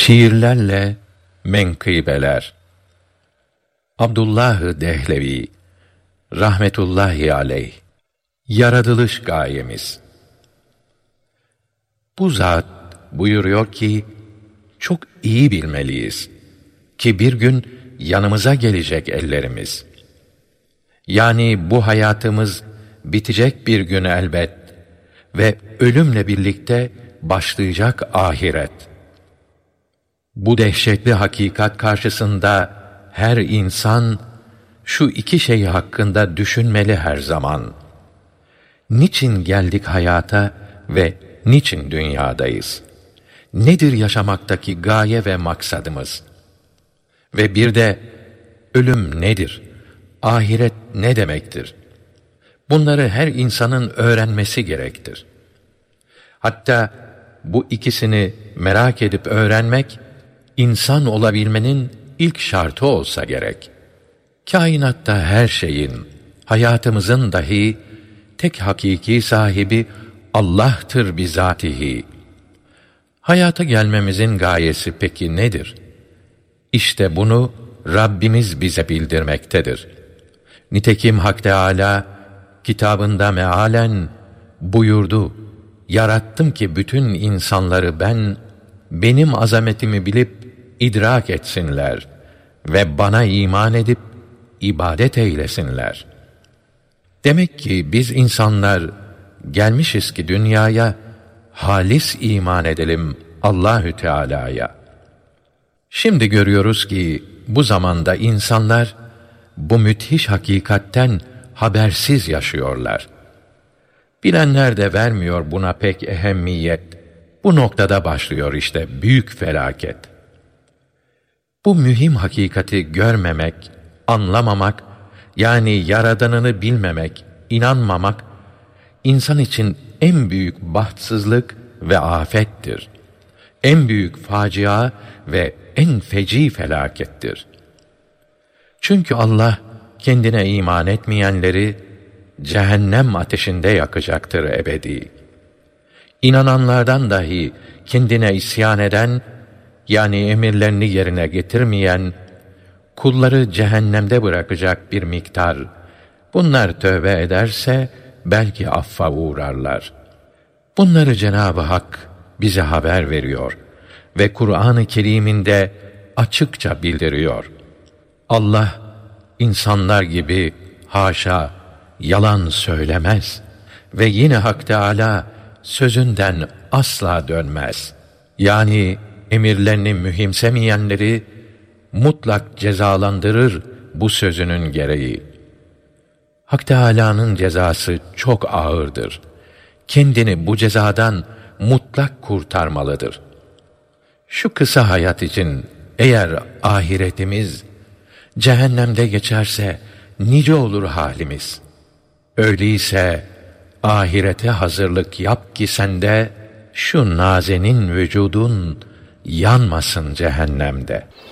Şiirlerle menkıbeler. Abdullah Dehlevi rahmetullahi aleyh. Yaratılış gayemiz. Bu zat buyuruyor ki, çok iyi bilmeliyiz ki bir gün yanımıza gelecek ellerimiz. Yani bu hayatımız bitecek bir gün elbet ve ölümle birlikte başlayacak ahiret. Bu dehşetli hakikat karşısında her insan şu iki şey hakkında düşünmeli her zaman. Niçin geldik hayata ve niçin dünyadayız? Nedir yaşamaktaki gaye ve maksadımız? Ve bir de ölüm nedir? Ahiret ne demektir? Bunları her insanın öğrenmesi gerektir. Hatta bu ikisini merak edip öğrenmek, insan olabilmenin ilk şartı olsa gerek. Kainatta her şeyin, hayatımızın dahi tek hakiki sahibi Allah'tır bizatihi. Hayata gelmemizin gayesi peki nedir? İşte bunu Rabbimiz bize bildirmektedir. Nitekim Hak Teâlâ kitabında mealen buyurdu: yarattım ki bütün insanları ben, benim azametimi bilip idrak etsinler ve bana iman edip ibadet eylesinler. Demek ki biz insanlar gelmişiz ki dünyaya halis iman edelim Allahü Teala'ya. Şimdi görüyoruz ki bu zamanda insanlar bu müthiş hakikatten habersiz yaşıyorlar. Bilenler de vermiyor buna pek ehemmiyet. Bu noktada başlıyor işte büyük felaket. Bu mühim hakikati görmemek, anlamamak, yani Yaradanını bilmemek, inanmamak, insan için en büyük bahtsızlık ve afettir. En büyük facia ve en feci felakettir. Çünkü Allah kendine iman etmeyenleri cehennem ateşinde yakacaktır ebedi. İnananlardan dahi kendine isyan eden, yani emirlerini yerine getirmeyen, kulları cehennemde bırakacak bir miktar. Bunlar tövbe ederse belki affa uğrarlar. Bunları Cenab-ı Hak bize haber veriyor ve Kur'an-ı Kerim'inde açıkça bildiriyor. Allah insanlar gibi haşa yalan söylemez ve yine Hak Teâlâ sözünden asla dönmez. Yani emirlerini mühimsemeyenleri mutlak cezalandırır bu sözünün gereği. Hak Teâlâ'nın cezası çok ağırdır. Kendini bu cezadan mutlak kurtarmalıdır. Şu kısa hayat için eğer ahiretimiz cehennemde geçerse nice olur halimiz. Öyleyse ahirete hazırlık yap ki sende şu nazenin vücudun yanmasın cehennemde.